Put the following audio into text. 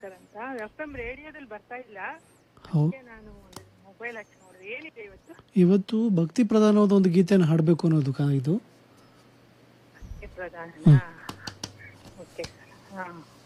ಅಂತ F M ರೇಡಿಯೋದಲ್ಲಿ ಬರ್ತಾ ಇಲ್ಲ. ಹೌ ಅದಕ್ಕೆ ನಾನು ಮೊಬೈಲ್ ಹಚ್ಚಿ ನೋಡಿದೆ. ಏನಿದೆ ಇವತ್ತು? ಇವತ್ತು ಭಕ್ತಿ ಪ್ರಧಾನವಾದ ಒಂದು ಗೀತೆಯನ್ನು ಹಾಡಬೇಕು ಅನ್ನೋದು ಇದು ಪ್ರಧಾನ. Okay sir. ಹಾಂ